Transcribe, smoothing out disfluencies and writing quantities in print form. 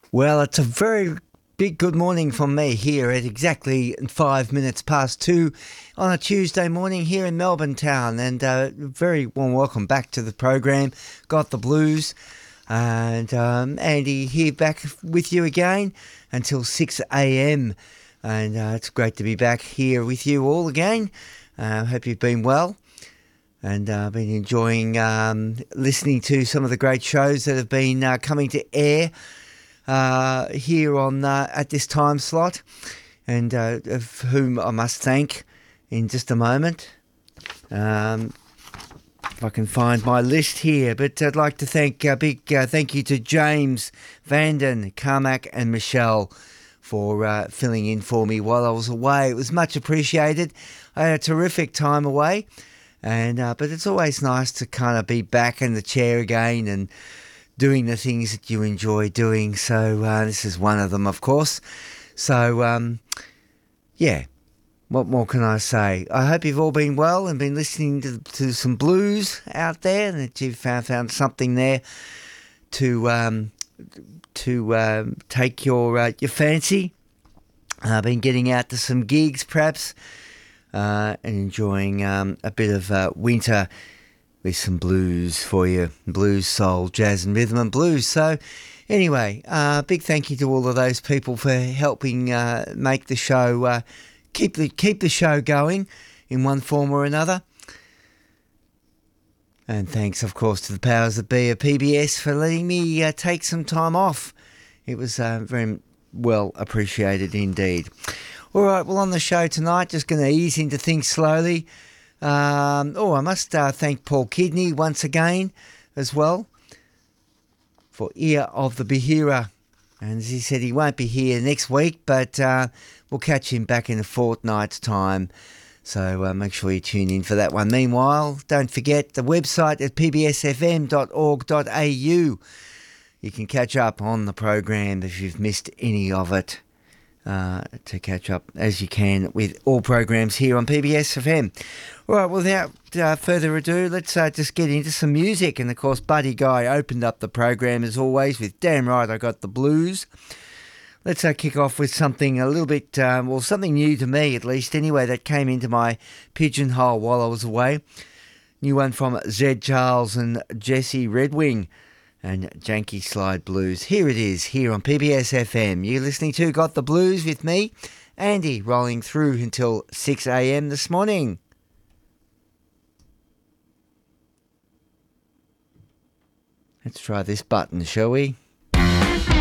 Well, it's a very big good morning from me here at exactly 5 minutes past 2 on a Tuesday morning here in Melbourne town. And very warm welcome back to the program. Got the Blues. And Andy here back with you again until 6 a.m. And it's great to be back here with you all again. Hope you've been well and been enjoying listening to some of the great shows that have been coming to air here on at this time slot, and of whom I must thank in just a moment. If I can find my list here, but I'd like to thank big thank you to James, Vanden, Carmack and Michelle for filling in for me while I was away. It was much appreciated. I had a terrific time away, and but it's always nice to kind of be back in the chair again and doing the things that you enjoy doing. So this is one of them, of course. So, yeah, what more can I say? I hope you've all been well and been listening to some blues out there, and that you've found something there to take your fancy. I've been getting out to some gigs, perhaps, and enjoying a bit of winter with some blues for you. Blues, soul, jazz and rhythm and blues. So anyway, big thank you to all of those people for helping make the show, keep the show going in one form or another. And thanks, of course, to the powers that be of PBS for letting me take some time off. It was very well appreciated indeed. All right, well, on the show tonight, just going to ease into things slowly. I must thank Paul Kidney once again as well for Ear of the Behira. And as he said, he won't be here next week, but we'll catch him back in a fortnight's time. So make sure you tune in for that one. Meanwhile, don't forget the website at pbsfm.org.au. You can catch up on the program if you've missed any of it. To catch up as you can with all programs here on PBS FM. All right, without further ado, let's just get into some music. And of course, Buddy Guy opened up the program as always with Damn Right I Got the Blues. Let's kick off with something a little bit, something new to me at least anyway, that came into my pigeonhole while I was away. New one from Zed Charles and Jesse Redwing and Janky Slide Blues. Here it is, here on PBS FM. You're listening to Got the Blues with me, Andy, rolling through until 6 a.m. this morning. Let's try this button, shall we?